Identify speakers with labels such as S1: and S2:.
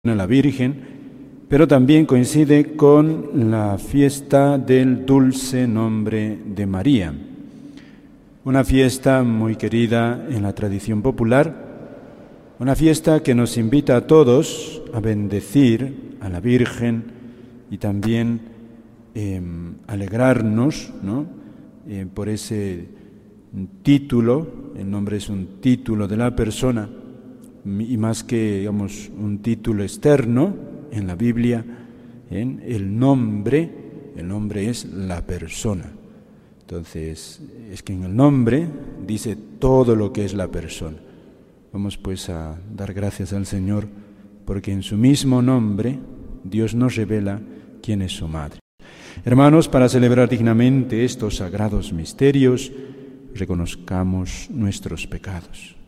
S1: a la Virgen, pero también coincide con la fiesta del dulce nombre de María, una fiesta muy querida en la tradición popular, una fiesta que nos invita a todos a bendecir a la Virgen y también alegrarnos, ¿no? Por ese título. El nombre es un título de la persona, y más que, digamos, un título externo en la Biblia, el nombre es la persona. Entonces, es que en el nombre dice todo lo que es la persona. Vamos pues a dar gracias al Señor, porque en su mismo nombre Dios nos revela quién es su madre. Hermanos, para celebrar dignamente estos sagrados misterios, reconozcamos nuestros pecados.